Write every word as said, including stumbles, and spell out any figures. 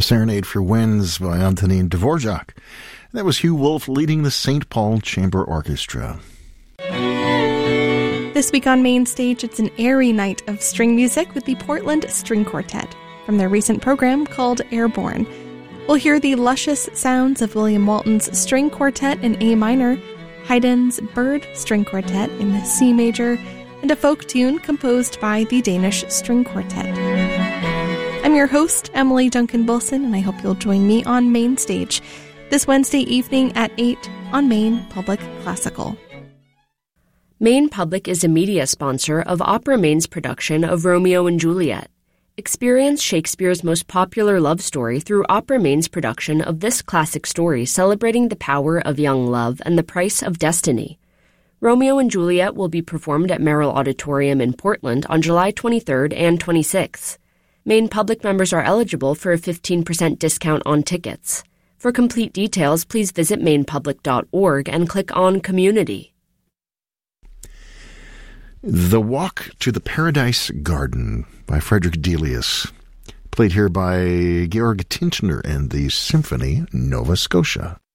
Serenade for Winds by Antonin Dvorak. That was Hugh Wolf leading the Saint Paul Chamber Orchestra. This week on Main Stage, it's an airy night of string music with the Portland String Quartet from their recent program called Airborne. We'll hear the luscious sounds of William Walton's String Quartet in A minor, Haydn's Bird String Quartet in C major, and a folk tune composed by the Danish String Quartet. I'm your host, Emily Duncan-Wilson, and I hope you'll join me on Main Stage this Wednesday evening at eight on Maine Public Classical. Maine Public is a media sponsor of Opera Maine's production of Romeo and Juliet. Experience Shakespeare's most popular love story through Opera Maine's production of this classic story celebrating the power of young love and the price of destiny. Romeo and Juliet will be performed at Merrill Auditorium in Portland on July twenty-third and twenty-sixth. Maine Public members are eligible for a fifteen percent discount on tickets. For complete details, please visit maine public dot org and click on Community. The Walk to the Paradise Garden by Frederick Delius, played here by Georg Tintner and the Symphony Nova Scotia.